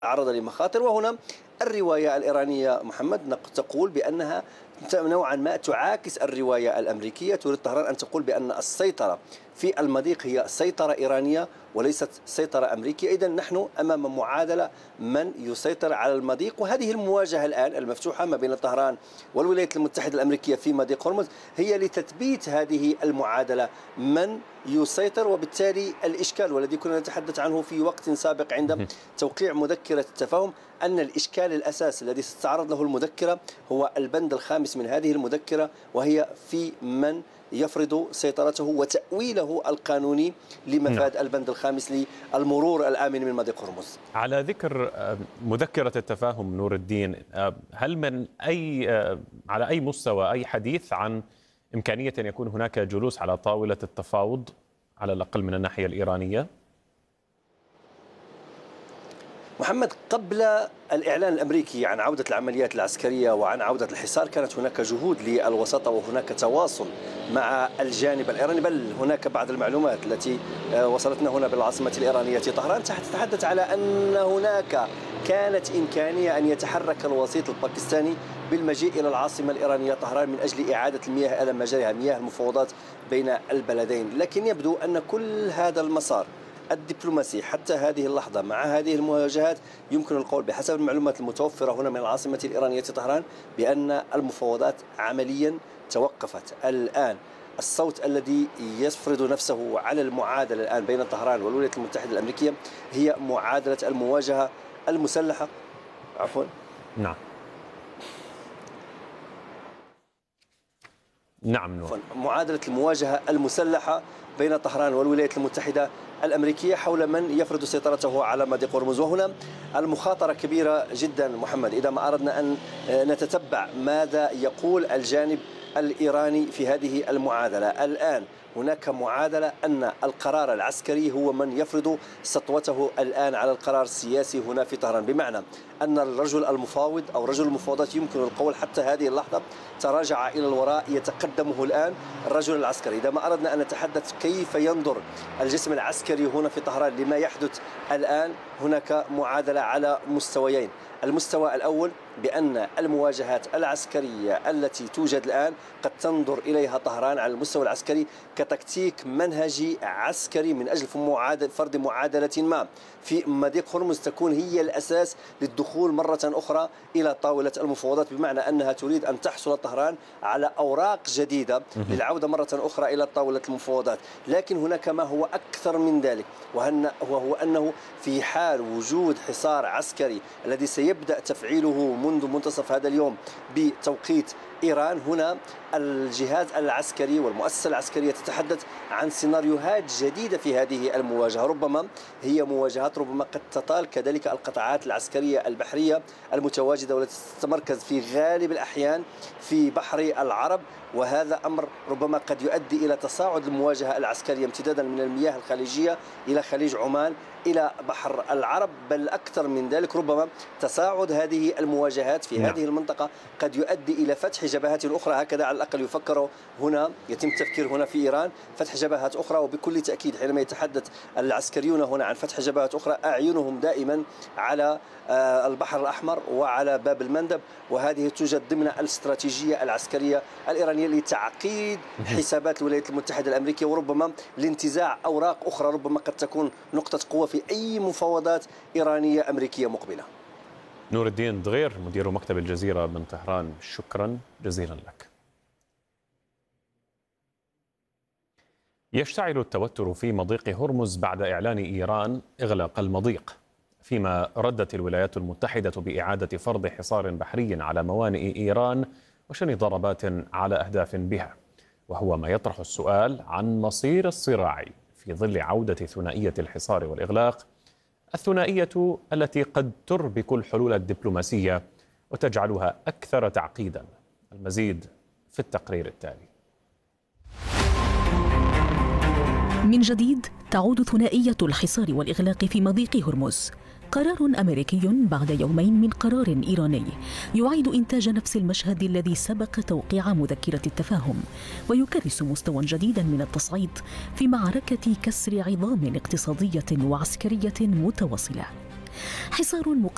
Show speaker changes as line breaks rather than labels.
تعرض لمخاطر. وهنا الرواية الإيرانية محمد تقول بأنها نوعا ما تعاكس الرواية الأمريكية. تريد طهران أن تقول بأن السيطرة في المضيق هي سيطرة إيرانية وليست سيطرة أمريكية. إذا نحن أمام معادلة من يسيطر على المضيق، وهذه المواجهة الآن المفتوحة ما بين طهران والولايات المتحدة الأمريكية في مضيق هرمز هي لتثبيت هذه المعادلة من يسيطر. وبالتالي الإشكال والذي كنا نتحدث عنه في وقت سابق عند توقيع مذكرة التفاهم أن الإشكال الأساسي الذي ستتعرض له المذكرة هو البند الخامس من هذه المذكرة، وهي في من يفرض سيطرته وتأويله القانوني لمفاد البند الخامس للمرور الآمن من مضيق هرمز.
على ذكر مذكرة التفاهم نور الدين، هل من على أي مستوى أي حديث عن إمكانية أن يكون هناك جلوس على طاولة التفاوض على الأقل من الناحية الإيرانية؟
محمد، قبل الإعلان الأمريكي عن عودة العمليات العسكرية وعن عودة الحصار كانت هناك جهود للوساطة وهناك تواصل مع الجانب الإيراني، بل هناك بعض المعلومات التي وصلتنا هنا بالعاصمة الإيرانية طهران تتحدث على أن هناك كانت إمكانية أن يتحرك الوسيط الباكستاني بالمجيء إلى العاصمة الإيرانية طهران من أجل إعادة المياه إلى مجاريها، مياه المفاوضات بين البلدين. لكن يبدو أن كل هذا المسار الدبلوماسي حتى هذه اللحظة مع هذه المواجهات يمكن القول بحسب المعلومات المتوفرة هنا من العاصمة الإيرانية طهران بأن المفاوضات عمليا توقفت. الآن الصوت الذي يفرض نفسه على المعادلة الآن بين طهران والولايات المتحدة الأمريكية هي معادلة المواجهة المسلحة.
نعم.
معادلة المواجهة المسلحة بين طهران والولايات المتحدة الأمريكية حول من يفرض سيطرته على مضيق هرمز. وهنا المخاطرة كبيرة جدا محمد إذا ما أردنا أن نتتبع ماذا يقول الجانب الإيراني في هذه المعادلة. الآن هناك معادلة أن القرار العسكري هو من يفرض سطوته الآن على القرار السياسي هنا في طهران، بمعنى أن الرجل المفاوض أو رجل المفاوضات يمكن القول حتى هذه اللحظة تراجع إلى الوراء، يتقدمه الآن الرجل العسكري. إذا ما أردنا أن نتحدث كيف ينظر الجسم العسكري هنا في طهران لما يحدث الآن، هناك معادلة على مستويين. المستوى الأول بأن المواجهات العسكرية التي توجد الآن قد تنظر إليها طهران على المستوى العسكري كتكتيك منهجي عسكري من أجل فرض معادلة ما في مضيق هرمز تكون هي الأساس للدخول مرة أخرى إلى طاولة المفاوضات، بمعنى أنها تريد أن تحصل طهران على أوراق جديدة للعودة مرة أخرى إلى طاولة المفاوضات. لكن هناك ما هو أكثر من ذلك، وهو أنه في حال وجود حصار عسكري الذي سيبدأ تفعيله منذ منتصف هذا اليوم بتوقيت إيران، هنا الجهاز العسكري والمؤسسة العسكرية تتحدث عن سيناريوهات جديدة في هذه المواجهة. ربما هي مواجهات ربما قد تطال كذلك القطاعات العسكرية البحرية المتواجدة والتي تتمركز في غالب الأحيان في بحر العرب، وهذا أمر ربما قد يؤدي إلى تصاعد المواجهة العسكرية امتدادا من المياه الخليجية إلى خليج عمان إلى بحر العرب، بل أكثر من ذلك ربما تصاعد هذه المواجهات في هذه المنطقة قد يؤدي إلى فتح جبهات أخرى. هكذا على الأقل يفكر هنا، يتم التفكير هنا في إيران فتح جبهات أخرى. وبكل تأكيد حينما يتحدث العسكريون هنا عن فتح جبهات أخرى أعينهم دائما على البحر الأحمر وعلى باب المندب، وهذه توجد ضمن الاستراتيجية العسكرية الإيرانية لتعقيد حسابات الولايات المتحدة الأمريكية وربما لانتزاع أوراق أخرى ربما قد تكون نقطة قوة في أي مفاوضات إيرانية أمريكية مقبلة.
نور الدين دغير مدير مكتب الجزيرة من طهران، شكرا جزيلا لك. يشتعل التوتر في مضيق هرمز بعد إعلان إيران إغلاق المضيق، فيما ردت الولايات المتحدة بإعادة فرض حصار بحري على موانئ إيران وشن ضربات على أهداف بها، وهو ما يطرح السؤال عن مصير الصراع في ظل عودة ثنائية الحصار والإغلاق، الثنائية التي قد تربك الحلول الدبلوماسية وتجعلها أكثر تعقيدا. المزيد في التقرير التالي.
من جديد تعود ثنائية الحصار والإغلاق في مضيق هرمز، قرار أمريكي بعد يومين من قرار إيراني يعيد إنتاج نفس المشهد الذي سبق توقيع مذكرة التفاهم، ويكرس مستوى جديدا من التصعيد في معركة كسر عظام اقتصادية وعسكرية متواصلة. حصار